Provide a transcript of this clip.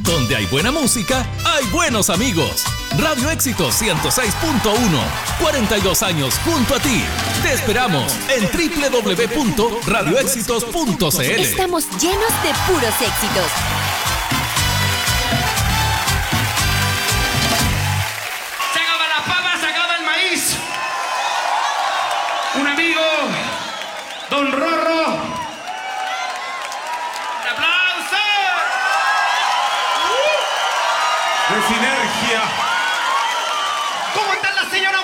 Donde hay buena música, hay buenos amigos. Radio Éxitos 106.1. 42 años junto a ti. Te esperamos en www.radioéxitos.cl. Estamos llenos de puros éxitos. Se acaba la papa, se acaba el maíz. Un amigo, Don Rorro. ¡Un aplauso! De Sinergia. ¿Cómo está la señora